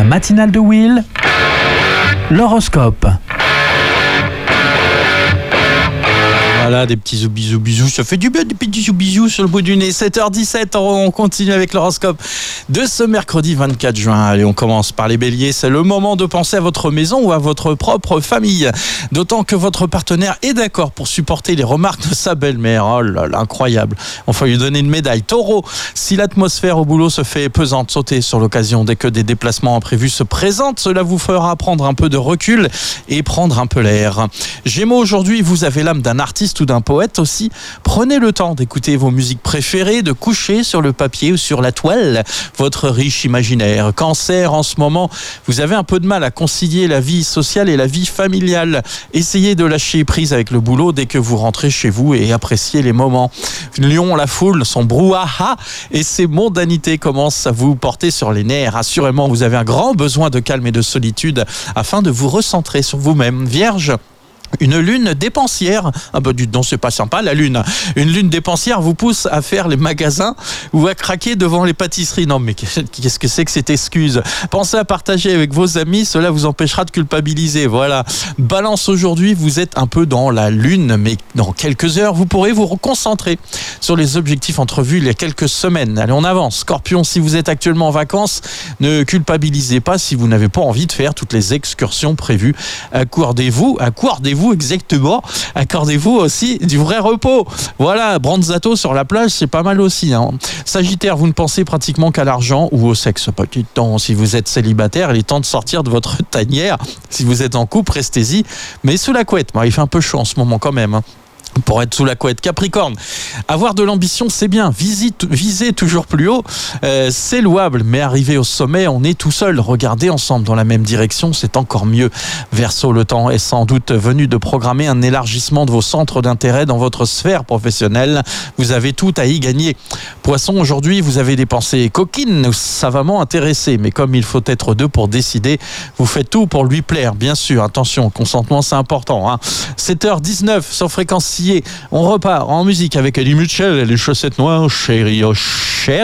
La matinale de Will, l'horoscope. Voilà, des petits bisous, ça fait du bien, des petits bisous sur le bout du nez. 7h17, on continue avec l'horoscope de ce mercredi 24 juin. Allez, on commence par les béliers. C'est le moment de penser à votre maison ou à votre propre famille. D'autant que votre partenaire est d'accord pour supporter les remarques de sa belle-mère. Oh là là, incroyable. On va lui donner une médaille. Taureau, si l'atmosphère au boulot se fait pesante, sautez sur l'occasion dès que des déplacements imprévus se présentent. Cela vous fera prendre un peu de recul et prendre un peu l'air. Gémeaux, aujourd'hui, vous avez l'âme d'un artiste ou d'un poète aussi. Prenez le temps d'écouter vos musiques préférées, de coucher sur le papier ou sur la toile votre riche imaginaire. Cancer, en ce moment, vous avez un peu de mal à concilier la vie sociale et la vie familiale. Essayez de lâcher prise avec le boulot dès que vous rentrez chez vous et appréciez les moments. Lion, la foule, son brouhaha et ses mondanités commencent à vous porter sur les nerfs. Assurément, vous avez un grand besoin de calme et de solitude afin de vous recentrer sur vous-même. Vierge, une lune dépensière, non, c'est pas sympa la lune. Une lune dépensière vous pousse à faire les magasins ou à craquer devant les pâtisseries. Non mais qu'est-ce que c'est que cette excuse? Pensez à partager avec vos amis, cela vous empêchera de culpabiliser. Voilà. Balance, aujourd'hui, vous êtes un peu dans la lune, mais dans quelques heures, vous pourrez vous reconcentrer sur les objectifs entrevus il y a quelques semaines. Allez, on avance. Scorpion, si vous êtes actuellement en vacances, ne culpabilisez pas si vous n'avez pas envie de faire toutes les excursions prévues. Accordez-vous exactement. Accordez-vous aussi du vrai repos. Voilà, Branzato sur la plage, c'est pas mal aussi. Sagittaire, vous ne pensez pratiquement qu'à l'argent ou au sexe. Petit temps, si vous êtes célibataire, il est temps de sortir de votre tanière. Si vous êtes en couple, restez-y. Mais sous la couette, il fait un peu chaud en ce moment quand même. Pour être sous la couette. Capricorne, avoir de l'ambition, c'est bien. Viser toujours plus haut, c'est louable. Mais arriver au sommet, on est tout seul. Regarder ensemble dans la même direction, c'est encore mieux. Verseau, le temps est sans doute venu de programmer un élargissement de vos centres d'intérêt dans votre sphère professionnelle. Vous avez tout à y gagner. Poisson, aujourd'hui, vous avez des pensées coquines, savamment intéressées. Mais comme il faut être deux pour décider, vous faites tout pour lui plaire. Bien sûr, attention, consentement, c'est important. 7h19 sur Fréquence. On repart en musique avec Eddie Mitchell et les chaussettes noires, chérie, oh chérie.